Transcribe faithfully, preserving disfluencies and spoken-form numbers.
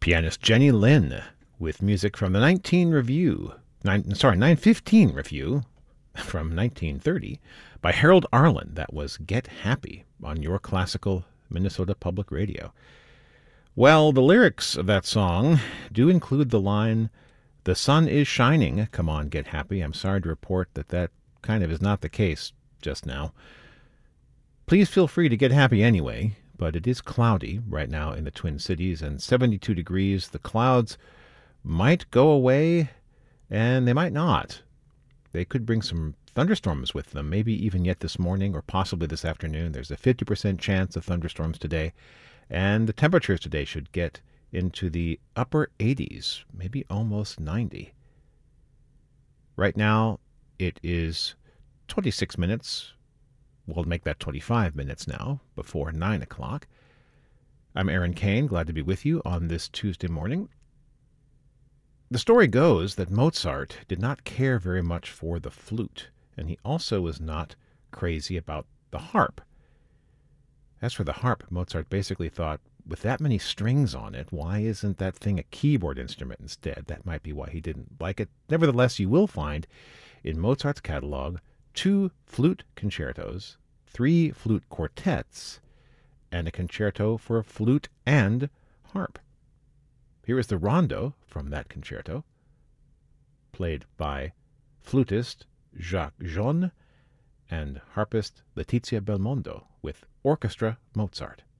Pianist Jenny Lin with music from the nineteen review, nine, sorry, nine fifteen review from nineteen thirty by Harold Arlen. That was Get Happy on your classical Minnesota Public Radio. Well, the lyrics of that song do include the line, "The sun is shining, come on, get happy." I'm sorry to report that that kind of is not the case just now. Please feel free to get happy anyway, but it is cloudy right now in the Twin Cities and seventy-two degrees. The clouds might go away, and they might not. They could bring some thunderstorms with them, maybe even yet this morning or possibly this afternoon. There's a fifty percent chance of thunderstorms today, and the temperatures today should get into the upper eighties, maybe almost ninety. Right now, it is twenty-six minutes. We'll make that twenty-five minutes now, before nine o'clock. I'm Aaron Kane, glad to be with you on this Tuesday morning. The story goes that Mozart did not care very much for the flute, and he also was not crazy about the harp. As for the harp, Mozart basically thought, with that many strings on it, why isn't that thing a keyboard instrument instead? That might be why he didn't like it. Nevertheless, you will find in Mozart's catalog two flute concertos, three flute quartets, and a concerto for flute and harp. Here is the rondo from that concerto, played by flutist Jacques Jean and harpist Letizia Belmondo with Orchestra Mozart.